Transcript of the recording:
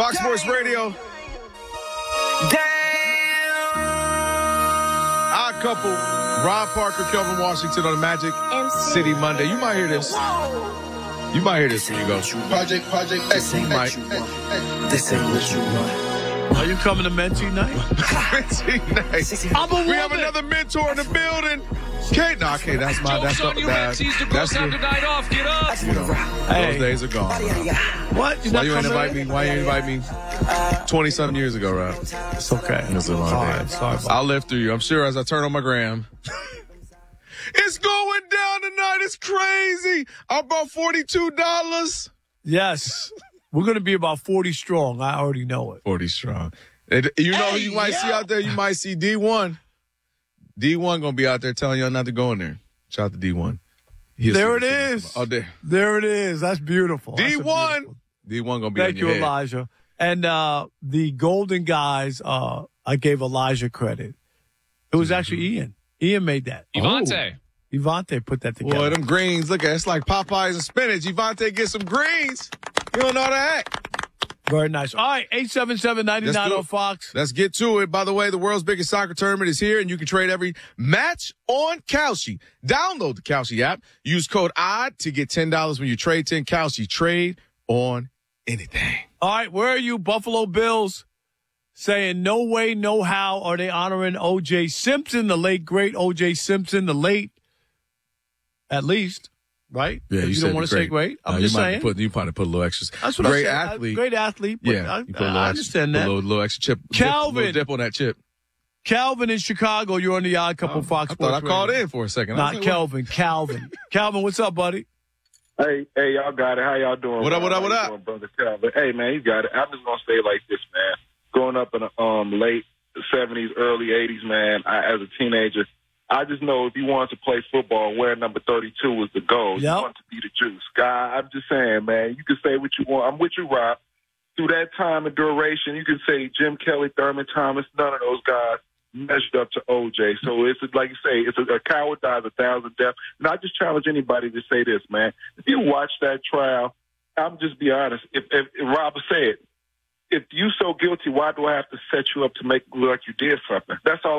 Fox Sports Radio. Odd couple. Rob Parker, Kelvin Washington on the Magic City Monday. You might hear this. You might hear this when you go. Project X. You might. This ain't what you want. Are you coming to Mentee night? Mentee night. I'm a woman. We have another mentor in the building. Kate, no, okay, that's my. That's on you, bad. Mentees. The girls have the night off. Get up. Those days are gone. What? Why you ain't invite me? Why you invite me? 20-something years ago, Rob. It's okay. It's a long day. Sorry. I'll live through you. I'm sure as I turn on my gram. It's going down tonight. It's crazy. I bought $42. Yes. We're going to be about 40 strong. I already know it. 40 strong. You know who you might see out there? You might see D1. D1 going to be out there telling y'all not to go in there. Shout out to D1. There it is. Oh, there. There it is. That's beautiful. D1. D1 going to be Thank in you, your head. Elijah. And the Golden Guys, I gave Elijah credit. It was actually Ian. Ian made that. Ivante. Ivante put that together. Boy, them greens. Look at it. It's like Popeyes and spinach. Ivante get some greens. You don't know how to act. Very nice. All right, 877-99 on Fox. Let's get to it. By the way, the world's biggest soccer tournament is here, and you can trade every match on Kalshi. Download the Kalshi app. Use code ODD to get $10 when you trade 10 Kalshi. Trade on anything. All right, where are you, Buffalo Bills? Saying no way, no how are they honoring O.J. Simpson, the late, great O.J. Simpson, the late, at least, right? Yeah, you don't want to say great. I'm just saying. You probably put a little extra. That's what great I said. athlete. Great athlete. But Yeah, you put a little I extra, understand that. Put a little extra chip. Calvin. Little dip on that chip. Calvin in Chicago, you're on the Odd Couple Fox I Sports thought I called Radio. in for a second. Not Kelvin. Calvin. Calvin, what's up, buddy? Hey, y'all got it. How y'all doing? What up? How you doing, brother Calvin? Hey, man, you got it. I'm just gonna say it like this, man. Growing up in the late '70s, early '80s, man, as a teenager, I just know if you wanted to play football, wearing number 32 was the goal. Yep. You wanted to be the juice. Guy, I'm just saying, man, you can say what you want. I'm with you, Rob. Through that time and duration, you can say Jim Kelly, Thurman Thomas, none of those guys measured up to O.J. So it's like you say, it's a coward dies 1,000 deaths. And I just challenge anybody to say this, man. If you watch that trial, I'm just be honest. If Rob said, if you so guilty, why do I have to set you up to make it look like you did something? That's all.